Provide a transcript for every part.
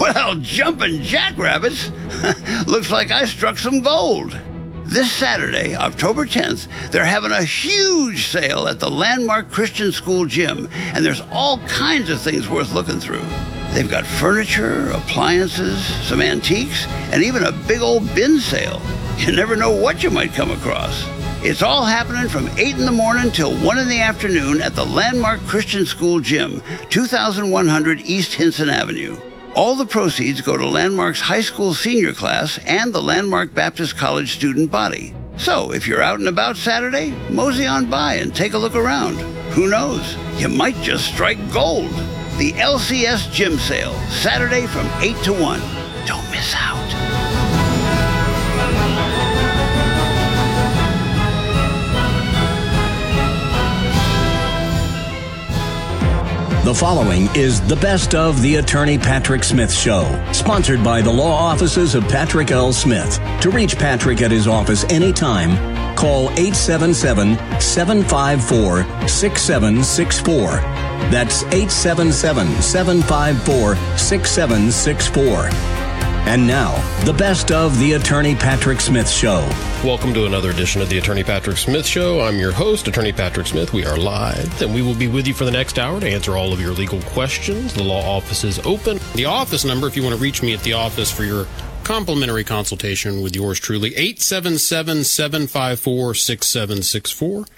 Well, jumping jackrabbits. Looks like I struck some gold. This Saturday, October 10th, they're having a huge sale at the Landmark Christian School gym, and there's all kinds of things worth looking through. They've got furniture, appliances, some antiques, and even a big old bin sale. You never know what you might come across. It's all happening from 8 in the morning till 1 in the afternoon at the Landmark Christian School gym, 2100 East Hinson Avenue. All the proceeds go to Landmark's high school senior class and the Landmark Baptist College student body. So if you're out and about Saturday, mosey on by and take a look around. Who knows? You might just strike gold. The LCS Gym Sale, Saturday from 8 to 1. Don't miss out. The following is the best of the Attorney Patrick Smith Show, sponsored by the law offices of Patrick L. Smith. To reach Patrick at his office anytime, call 877-754-6764. That's 877-754-6764. And now, the best of the Attorney Patrick Smith Show. Welcome to another edition of the Attorney Patrick Smith Show. I'm your host, Attorney Patrick Smith. We are live, and we will be with you for the next hour to answer all of your legal questions. The law office is open. The office number, if you want to reach me at the office for your complimentary consultation with yours truly, 877-754-6764,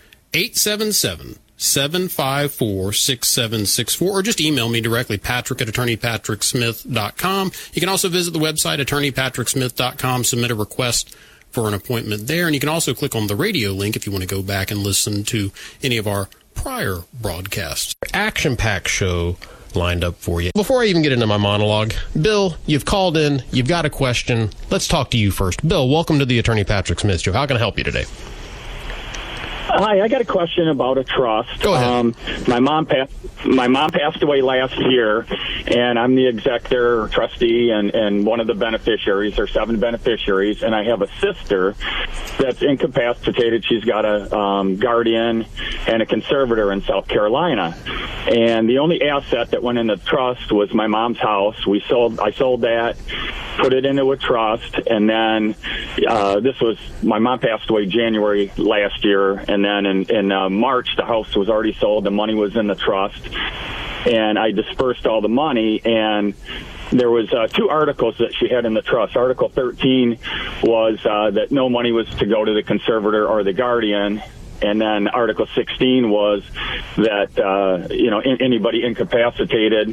877-754-6764, or just email me directly, patrick@attorneypatricksmith.com. You can also visit the website, attorneypatricksmith.com, submit a request for an appointment there, and you can also click on the radio link if you want to go back and listen to any of our prior broadcasts. Action-packed show lined up for you. Before I even get into my monologue, Bill, you've called in, you've got a question. Let's talk to you first. Bill, welcome to the Attorney Patrick Smith Show. How can I help you today? Hi, I got a question about a trust. Go ahead. My mom passed away last year, and I'm the executor, trustee, and one of the beneficiaries. There are 7 beneficiaries, and I have a sister that's incapacitated. She's got a guardian and a conservator in South Carolina. And the only asset that went in the trust was my mom's house. I sold that, put it into a trust, and then my mom passed away January last year, and then in March the house was already sold, the money was in the trust, and I dispersed all the money, and there was 2 articles that she had in the trust. Article 13 was that no money was to go to the conservator or the guardian. And then Article 16 was that, anybody incapacitated,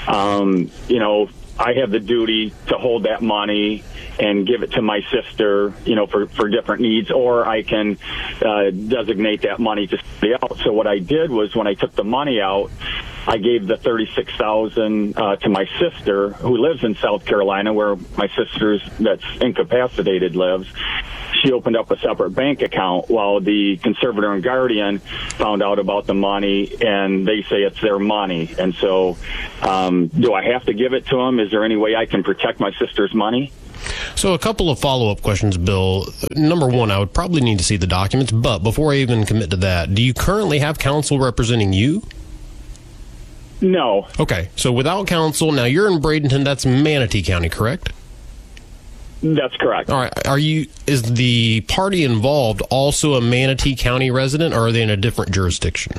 I have the duty to hold that money and give it to my sister, for different needs, or I can designate that money to somebody else. So what I did was, when I took the money out, I gave the $36,000 to my sister, who lives in South Carolina, where my sister that's incapacitated lives. She opened up a separate bank account, while the conservator and guardian found out about the money, and they say it's their money. And so do I have to give it to them? Is there any way I can protect my sister's money? So a couple of follow-up questions, Bill. Number one, I would probably need to see the documents, but before I even commit to that, do you currently have counsel representing you? No. Okay, so without counsel, now you're in Bradenton, that's Manatee County, correct? That's correct. All right. Is the party involved also a Manatee County resident, or are they in a different jurisdiction?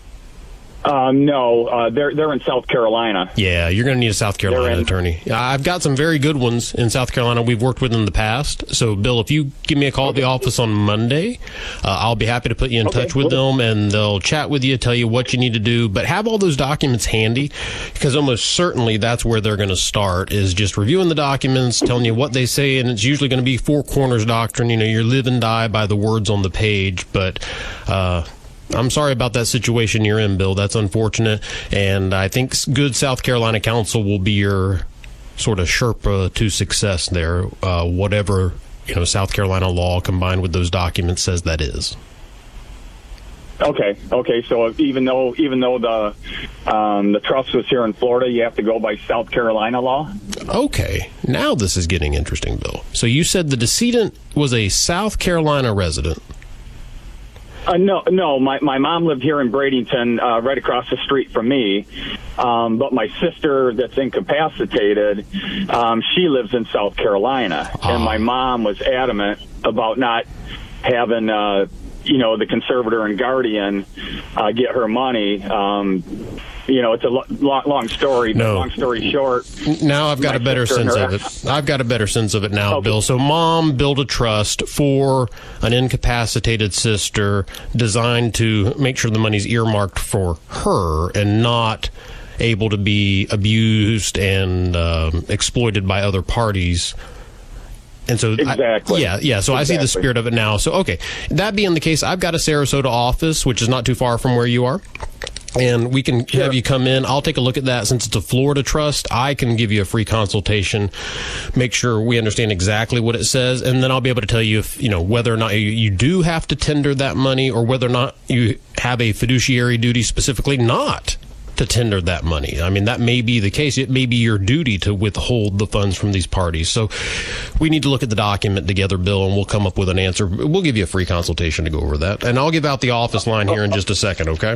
No, they're in South Carolina. Yeah, you're going to need a South Carolina attorney. I've got some very good ones in South Carolina we've worked with in the past. So, Bill, if you give me a call at the office on Monday, I'll be happy to put you in touch with them, and they'll chat with you, tell you what you need to do. But have all those documents handy, because almost certainly that's where they're going to start, is just reviewing the documents, telling you what they say, and it's usually going to be four corners doctrine. You live and die by the words on the page. But I'm sorry about that situation you're in, Bill. That's unfortunate. And I think good South Carolina counsel will be your sort of Sherpa to success there, whatever South Carolina law combined with those documents says that is. Okay. So even though the trust was here in Florida, you have to go by South Carolina law? Okay. Now this is getting interesting, Bill. So you said the decedent was a South Carolina resident. No. My mom lived here in Bradenton, right across the street from me. But my sister that's incapacitated, she lives in South Carolina. And my mom was adamant about not having, the conservator and guardian get her money. It's a long story. But long story short. Now I've got a better sense of it. I've got a better sense of it now, okay. Bill. So mom built a trust for an incapacitated sister designed to make sure the money's earmarked for her and not able to be abused and exploited by other parties. And so, exactly. So exactly. I see the spirit of it now. So, okay. That being the case, I've got a Sarasota office, which is not too far from where you are. And we can have you come in. I'll take a look at that. Since it's a Florida trust, I can give you a free consultation, make sure we understand exactly what it says, and then I'll be able to tell you if, whether or not you do have to tender that money or whether or not you have a fiduciary duty specifically not to tender that money. I mean, that may be the case. It may be your duty to withhold the funds from these parties. So we need to look at the document together, Bill, and we'll come up with an answer. We'll give you a free consultation to go over that. And I'll give out the office line here in just a second, okay?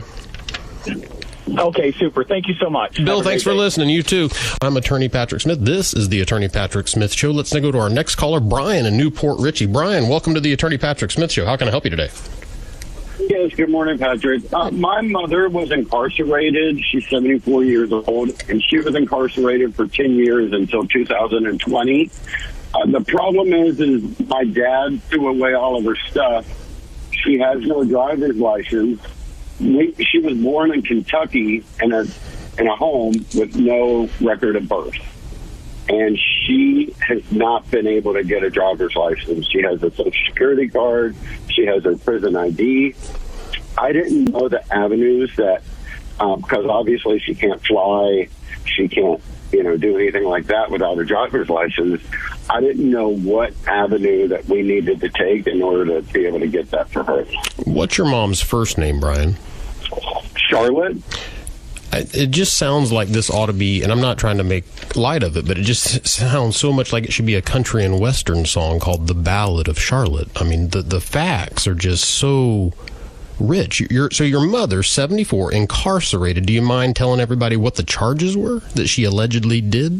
Okay, super. Thank you so much. Bill, thanks for listening. You too. I'm Attorney Patrick Smith. This is the Attorney Patrick Smith Show. Let's now go to our next caller, Brian in Newport Richey. Brian, welcome to the Attorney Patrick Smith Show. How can I help you today? Yes, good morning, Patrick. My mother was incarcerated. She's 74 years old, and she was incarcerated for 10 years until 2020. The problem is my dad threw away all of her stuff. She has no driver's license. She was born in Kentucky in a home with no record of birth. And she has not been able to get a driver's license. She has a Social Security card. She has her prison ID. I didn't know the avenues that, because obviously she can't fly. She can't, do anything like that without a driver's license. I didn't know what avenue that we needed to take in order to be able to get that for her. What's your mom's first name, Brian? Charlotte. It just sounds like this ought to be, and I'm not trying to make light of it, but it just sounds so much like it should be a country and western song called The Ballad of Charlotte. I mean, the facts are just so rich. So your mother, 74, incarcerated. Do you mind telling everybody what the charges were that she allegedly did?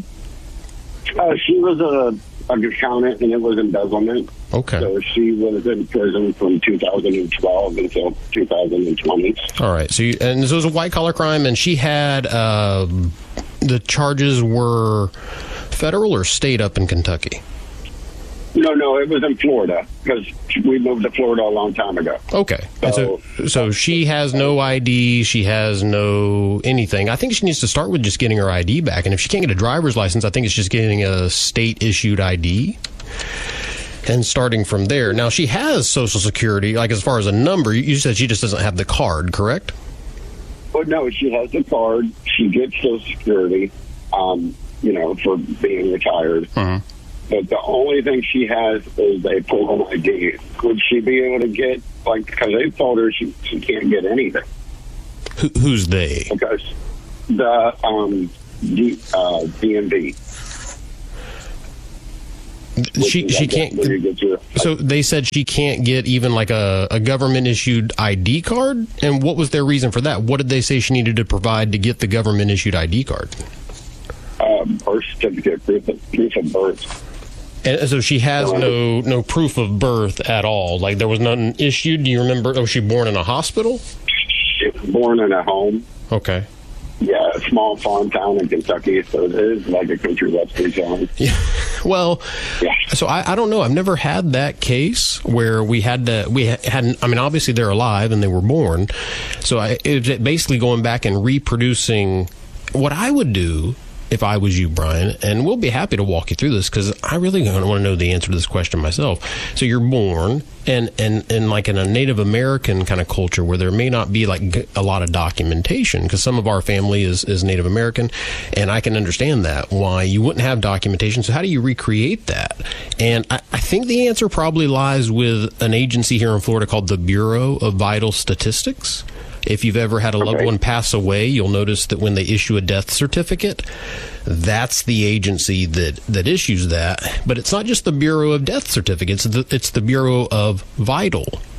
She was an accountant, and it was embezzlement. Okay. So she was in prison from 2012 until 2020. All right. So it was a white-collar crime, and she had the charges were federal or state up in Kentucky? No, it was in Florida because we moved to Florida a long time ago. Okay. So she has no ID. She has no anything. I think she needs to start with just getting her ID back. And if she can't get a driver's license, I think it's just getting a state-issued ID and starting from there. Now, she has Social Security, like as far as a number. You said she just doesn't have the card, correct? Well, no, she has the card. She gets Social Security, for being retired. Uh-huh. But the only thing she has is a prison ID. Would she be able to get, because they told her she can't get anything. Who's they? Because the DMV. She can't. So they said she can't get even like a government issued ID card. And what was their reason for that? What did they say she needed to provide to get the government issued ID card? Birth certificate, proof of birth. And so she has no proof of birth at all. Like there was none issued. Do you remember? Was she born in a hospital? She was born in a home. Okay. Yeah, a small farm town in Kentucky, so it is like a country western town. Yeah. Well, yeah. So I don't know. I've never had that case where we had. I mean, obviously they're alive and they were born. So it was basically going back and reproducing what I would do if I was you, Brian, and we'll be happy to walk you through this because I really want to know the answer to this question myself. So you're born, and like in a Native American kind of culture where there may not be like a lot of documentation because some of our family is Native American, and I can understand that, why you wouldn't have documentation. So how do you recreate that? And I think the answer probably lies with an agency here in Florida called the Bureau of Vital Statistics. If you've ever had a loved one pass away, you'll notice that when they issue a death certificate, that's the agency that issues that. But it's not just the Bureau of Death Certificates, it's the Bureau of Vital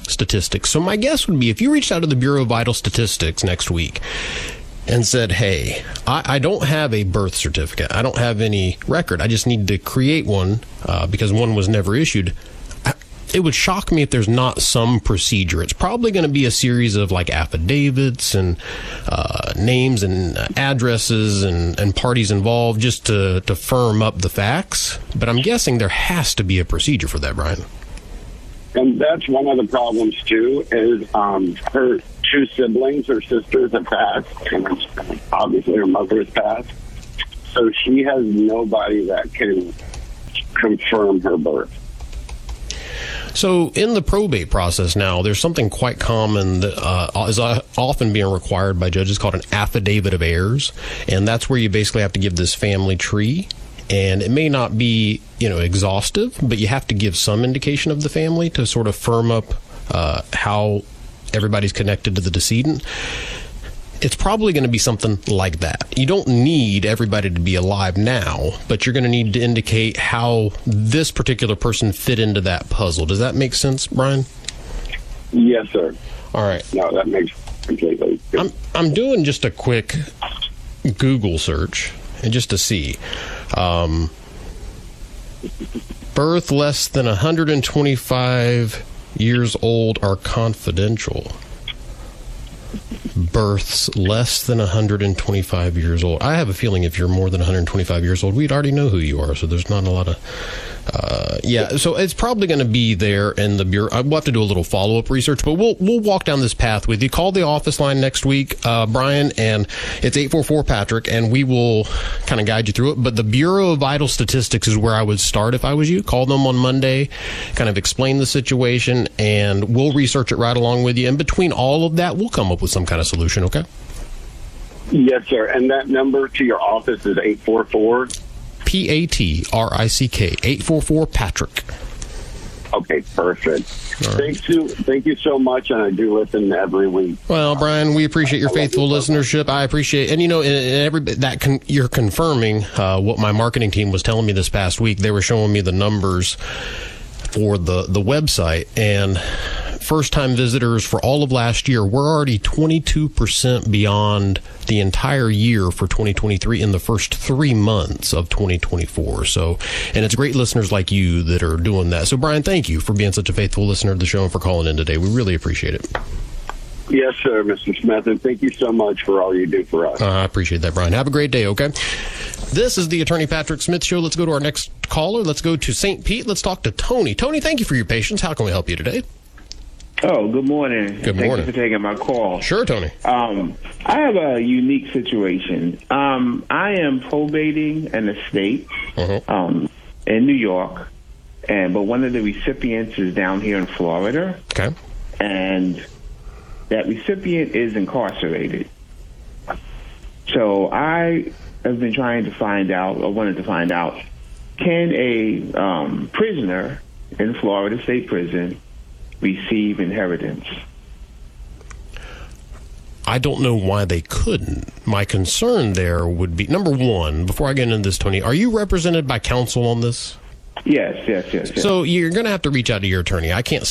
statistics. So my guess would be if you reached out to the Bureau of Vital Statistics next week and said, hey, I don't have a birth certificate. I don't have any record. I just need to create one because one was never issued. It would shock me if there's not some procedure. It's probably going to be a series of like affidavits and names and addresses and parties involved just to firm up the facts. But I'm guessing there has to be a procedure for that, Brian. And that's one of the problems, too, is her two siblings, her sisters have passed, and obviously her mother has passed. So she has nobody that can confirm her birth. So in the probate process now, there's something quite common that is often being required by judges called an affidavit of heirs. And that's where you basically have to give this family tree. And it may not be, exhaustive, but you have to give some indication of the family to sort of firm up how everybody's connected to the decedent. It's probably going to be something like that. You don't need everybody to be alive now, but you're going to need to indicate how this particular person fit into that puzzle. Does that make sense, Brian? Yes, sir. All right. No, that makes completely sense. I'm doing just a quick Google search and just to see. Birth less than 125 years old are confidential. Births less than 125 years old. I have a feeling if you're more than 125 years old, we'd already know who you are, so there's not a lot of... so it's probably going to be there in the Bureau. We'll have to do a little follow-up research, but we'll walk down this path with you. Call the office line next week, Brian, and it's 844-PATRICK, and we will kind of guide you through it. But the Bureau of Vital Statistics is where I would start if I was you. Call them on Monday, kind of explain the situation, and we'll research it right along with you. And between all of that, we'll come up with some kind of solution, okay? Yes, sir. And that number to your office is 844? PATRICK, 844-PATRICK. Okay, perfect. Right. Thank you so much, and I do listen every week. Well, Brian, we appreciate your faithful listenership. I appreciate, and you're confirming what my marketing team was telling me this past week. They were showing me the numbers for the website, and first-time visitors for all of last year, we're already 22% beyond the entire year for 2023 in the first 3 months of 2024. So, and it's great listeners like you that are doing that. So, Brian, thank you for being such a faithful listener to the show and for calling in today. We really appreciate it. Yes, sir, Mr. Smith, and thank you so much for all you do for us. I appreciate that, Brian. Have a great day, okay? This is the Attorney Patrick Smith Show. Let's go to our next caller. Let's go to St. Pete. Let's talk to Tony. Tony, thank you for your patience. How can we help you today? Oh, good morning. Good morning. Thank you for taking my call. Sure, Tony. I have a unique situation. I am probating an estate in New York, but one of the recipients is down here in Florida. Okay. And that recipient is incarcerated. So I have been trying to find out, or wanted to find out, can a prisoner in Florida State Prison receive inheritance? I don't know why they couldn't. My concern there would be, number one, before I get into this, Tony, are you represented by counsel on this? Yes. So you're going to have to reach out to your attorney. I can't